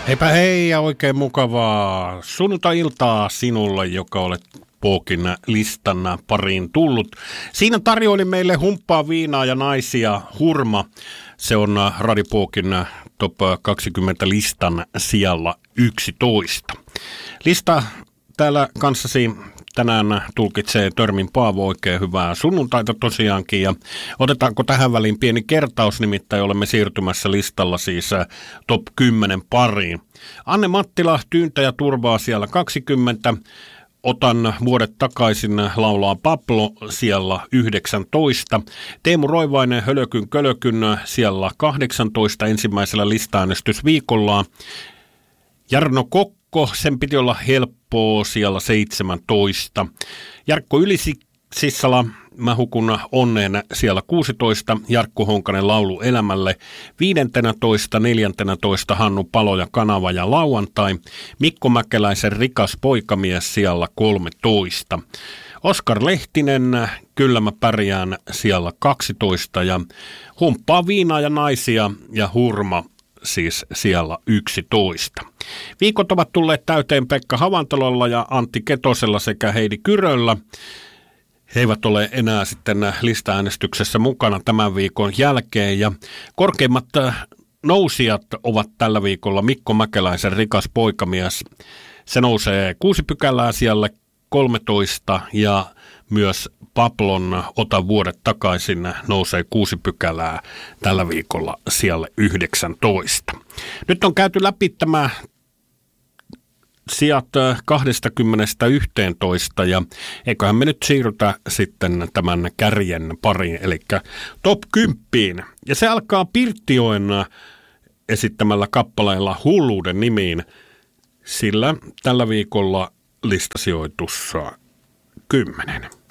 Heipä hei ja oikein mukavaa sunnuntai-iltaa sinulle, joka olet Pookin listan pariin tullut. Siinä tarjoili meille humppaa, viinaa ja naisia Hurma. Se on Radio Pookin Top 20 listan sijalla 11. Lista täällä kanssasi tänään tulkitsee Törmin Paavo. Oikein hyvää sunnuntaita tosiaankin. Ja otetaanko tähän väliin pieni kertaus, nimittäin olemme siirtymässä listalla siis Top 10 pariin. Anne Mattila, Tyyntä ja turvaa siellä 20. Otan vuodet takaisin laulaa Pablo siellä 19. Teemu Roivainen Hölökyn Kölökyn siellä 18 ensimmäisellä lista-äänestysviikolla. Jarno Kokko, sen piti olla helppoa siellä 17. Jarkko Ylisissala, Mä hukun onneen siellä 16. Jarkko Honkanen laulu elämälle 15. 14. Hannu Palo ja Kanava ja lauantai. Mikko Mäkeläisen Rikas poikamies siellä 13. Oskar Lehtinen, Kyllä mä pärjään siellä 12. Ja Humppaa, viinaa ja naisia ja Hurma siis siellä 11. Viikot ovat tulleet täyteen Pekka Havantalolla ja Antti Ketosella sekä Heidi Kyröllä. He eivät ole enää sitten lista-äänestyksessä mukana tämän viikon jälkeen ja korkeimmat nousijat ovat tällä viikolla Mikko Mäkeläisen Rikas poikamies. Se nousee 6 pykälää siellä 13 ja myös Pablon Ota vuodet takaisin nousee 6 pykälää tällä viikolla siellä 19. Nyt on käyty läpi tämä sijat 20–11 ja eiköhän me nyt siirrytä sitten tämän kärjen pariin, eli Top 10. Ja se alkaa Pirttioen esittämällä kappaleella Hulluuden nimiin, sillä tällä viikolla listasijoitus 10.